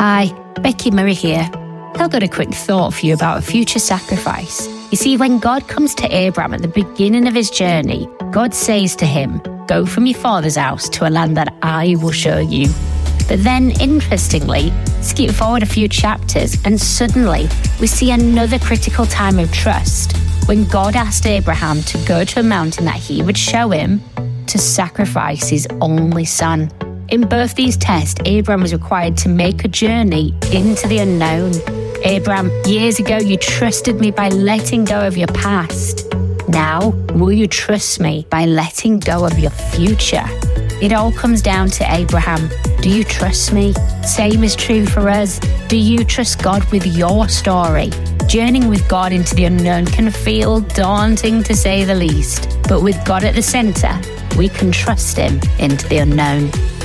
Hi, Becky Murray here. I've got a quick thought for you about a future sacrifice. You see, when God comes to Abraham at the beginning of his journey, God says to him, "Go from your father's house to a land that I will show you." But then, interestingly, skip forward a few chapters and suddenly we see another critical time of trust when God asked Abraham to go to a mountain that he would show him to sacrifice his only son. In both these tests, Abraham was required to make a journey into the unknown. Abraham, years ago you trusted me by letting go of your past. Now, will you trust me by letting go of your future? It all comes down to Abraham. Do you trust me? Same is true for us. Do you trust God with your story? Journeying with God into the unknown can feel daunting to say the least, but with God at the centre, we can trust him into the unknown.